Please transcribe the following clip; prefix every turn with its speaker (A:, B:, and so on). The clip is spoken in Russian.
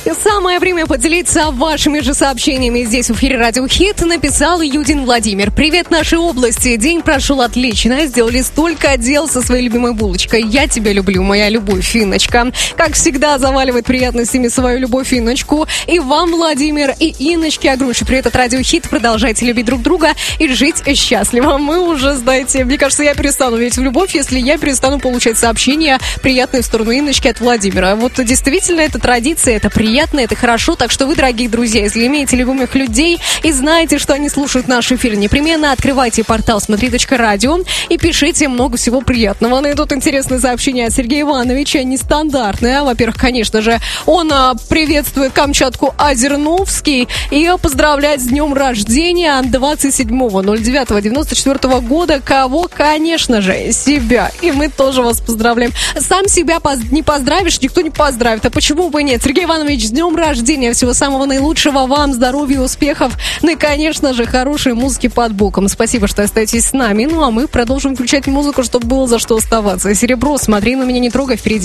A: И самое время поделиться вашими же сообщениями здесь в эфире Радио Хит. Написал Юдин Владимир. Привет нашей области. День прошел отлично. Сделали столько дел со своей любимой булочкой. Я тебя люблю, моя любовь, Инночка. Как всегда, заваливает приятностями свою любовь Инночку. И вам, Владимир, и Инночке огромнейший привет от Радио Хит. Продолжайте любить друг друга и жить счастливо. Мы уже, знаете, мне кажется, я перестану верить в любовь, если я перестану получать сообщения приятные в сторону Инночки от Владимира. Вот действительно, это традиция, это приятно, это хорошо. Так что вы, дорогие друзья, если имеете любимых людей и знаете, что они слушают наш эфир, непременно открывайте портал смотри.радио и пишите много всего приятного. Но идут интересные сообщения от Сергея Ивановича, нестандартные. Во-первых, конечно же, он приветствует Камчатку Озерновский и поздравляет с днем рождения 27.09.94 года. Кого? Конечно же, себя. И мы тоже вас поздравляем. Сам себя не поздравишь, никто не поздравит. А почему бы нет? Сергей Иванович, с днем рождения. Всего самого наилучшего вам, здоровья, успехов. Ну и, конечно же, хорошей музыки под боком. Спасибо, что остаетесь с нами. Ну а мы продолжим включать музыку, чтобы было за что оставаться. Серебро, смотри на меня, не трогай, впереди